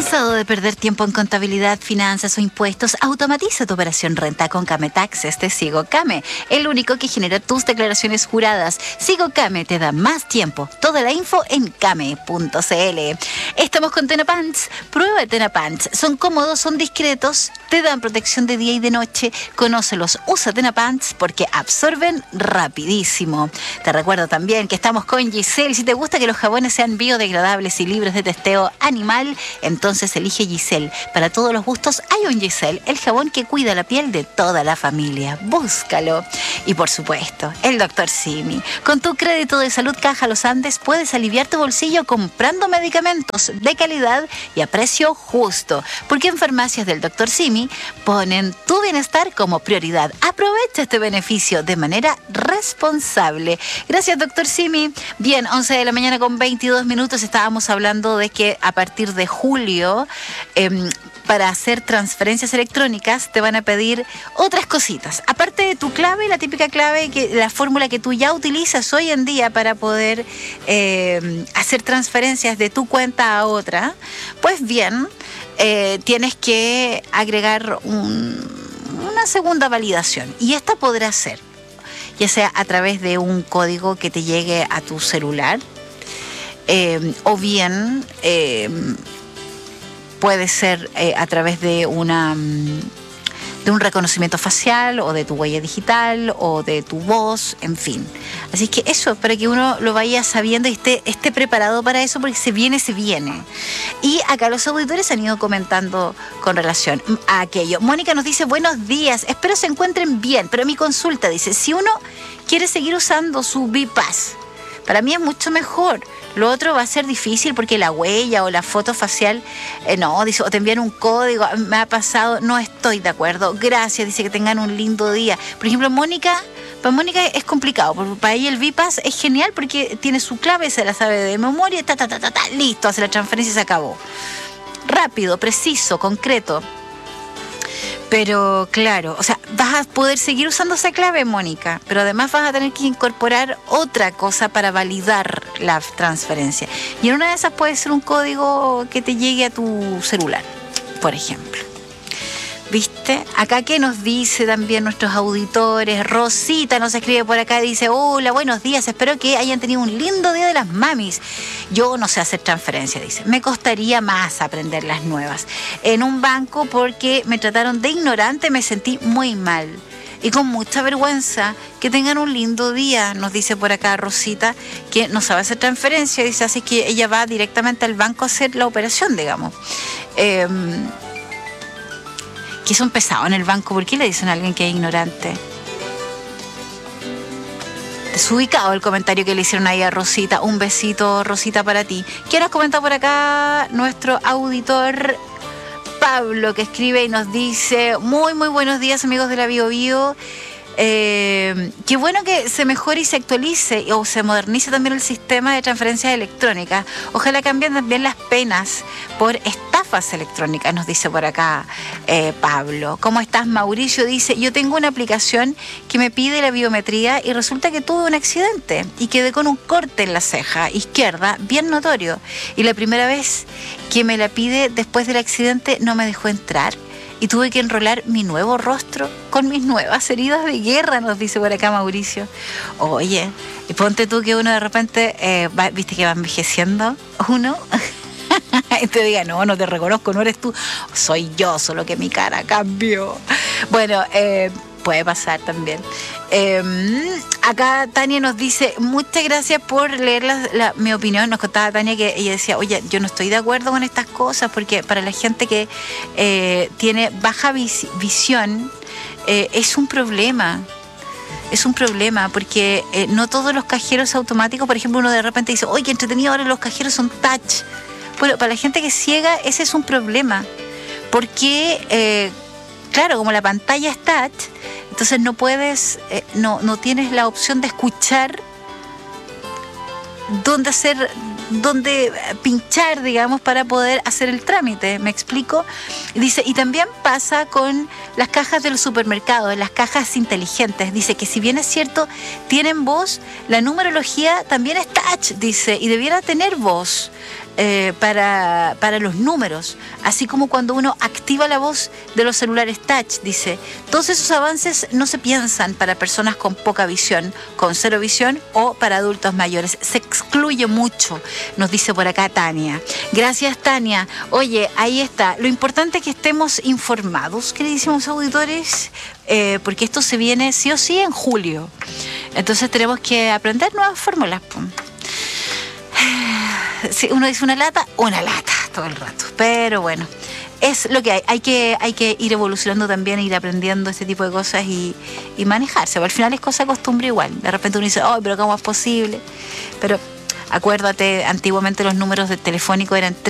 ¿Cansado de perder tiempo en contabilidad, finanzas o impuestos? Automatiza tu operación renta con Came Taxes de SigoCame, el único que genera tus declaraciones juradas. SigoCame te da más tiempo. Toda la info en came.cl. Estamos con Tenapants. Prueba de Tenapants. Son cómodos, son discretos, te dan protección de día y de noche. Conócelos, usa Tenapants porque absorben rapidísimo. Te recuerdo también que estamos con Giselle. Si te gusta que los jabones sean biodegradables y libres de testeo animal, entonces elige Giselle. Para todos los gustos hay un Giselle, el jabón que cuida la piel de toda la familia. Búscalo. Y por supuesto, el Dr. Simi. Con tu crédito de salud Caja Los Andes puedes aliviar tu bolsillo comprando medicamentos de calidad y a precio justo. Porque en farmacias del Dr. Simi ponen tu bienestar como prioridad. Aprovecha este beneficio de manera responsable. Gracias, Dr. Simi. Bien, 11 de la mañana con 22 minutos. Estábamos hablando de que a partir de julio, para hacer transferencias electrónicas te van a pedir otras cositas. Aparte de tu clave, la típica clave, la fórmula que tú ya utilizas hoy en día para poder hacer transferencias de tu cuenta a otra, pues bien, tienes que agregar una segunda validación. Y esta podrá ser, ya sea a través de un código que te llegue a tu celular, o bien puede ser a través de un reconocimiento facial o de tu huella digital o de tu voz, en fin. Así que eso, para que uno lo vaya sabiendo y esté preparado para eso, porque se viene. Y acá los auditores han ido comentando con relación a aquello. Mónica nos dice, buenos días, espero se encuentren bien, pero mi consulta dice, si uno quiere seguir usando su BPAS, para mí es mucho mejor. Lo otro va a ser difícil porque la huella o la foto facial, no, dice, o te envían un código, me ha pasado, no estoy de acuerdo. Gracias, dice que tengan un lindo día. Por ejemplo, para Mónica es complicado, porque para ella el VPAS es genial porque tiene su clave, se la sabe de memoria, listo, hace la transferencia y se acabó. Rápido, preciso, concreto. Pero claro, o sea, vas a poder seguir usando esa clave, Mónica, pero además vas a tener que incorporar otra cosa para validar la transferencia. Y en una de esas puede ser un código que te llegue a tu celular, por ejemplo. ¿Viste? Acá que nos dice también nuestros auditores. Rosita nos escribe por acá, dice, hola, buenos días, espero que hayan tenido un lindo día de las mamis. Yo no sé hacer transferencia, dice, me costaría más aprender las nuevas. En un banco porque me trataron de ignorante, me sentí muy mal y con mucha vergüenza. Que tengan un lindo día, nos dice por acá Rosita, que no sabe hacer transferencia, dice, así que ella va directamente al banco a hacer la operación, digamos. Que son pesados en el banco. ¿Por qué le dicen a alguien que es ignorante? Desubicado el comentario que le hicieron ahí a Rosita. Un besito, Rosita, para ti. ¿Quién nos comenta por acá? Nuestro auditor Pablo, que escribe y nos dice, muy buenos días, amigos de la Bio Bio. Qué bueno que se mejore y se actualice o se modernice también el sistema de transferencias electrónicas. Ojalá cambien también las penas por estafas electrónicas, nos dice por acá Pablo. ¿Cómo estás, Mauricio? Dice, yo tengo una aplicación que me pide la biometría y resulta que tuve un accidente y quedé con un corte en la ceja izquierda bien notorio, y la primera vez que me la pide después del accidente no me dejó entrar y tuve que enrolar mi nuevo rostro con mis nuevas heridas de guerra, nos dice por acá Mauricio. Oye, y ponte tú que uno de repente, viste que va envejeciendo uno, y te diga, no te reconozco, no eres tú, soy yo, solo que mi cara cambió. Bueno, puede pasar también. Acá Tania nos dice, muchas gracias por leer mi opinión. Nos contaba Tania que ella decía, oye, yo no estoy de acuerdo con estas cosas porque para la gente que tiene baja visión es un problema. Es un problema porque no todos los cajeros automáticos, por ejemplo, uno de repente dice, oye, qué entretenido, ahora los cajeros son touch. Bueno, para la gente que es ciega ese es un problema porque claro, como la pantalla es touch, entonces no puedes, no tienes la opción de escuchar dónde pinchar, digamos, para poder hacer el trámite. ¿Me explico? Dice, y también pasa con las cajas del supermercado, las cajas inteligentes. Dice que si bien es cierto, tienen voz, la numerología también es touch, dice, y debiera tener voz. para los números, así como cuando uno activa la voz de los celulares touch, dice. Todos esos avances no se piensan para personas con poca visión, con cero visión o para adultos mayores. Se excluye mucho, nos dice por acá Tania. Gracias, Tania. Oye, ahí está. Lo importante es que estemos informados, queridísimos auditores, porque esto se viene sí o sí en julio. Entonces tenemos que aprender nuevas fórmulas. Si uno dice una lata todo el rato. Pero bueno, es lo que hay. Hay que ir evolucionando también, ir aprendiendo este tipo de cosas y manejarse. Al final es cosa de costumbre igual. De repente uno dice, oh, pero ¿cómo es posible? Pero acuérdate, antiguamente los números de telefónico eran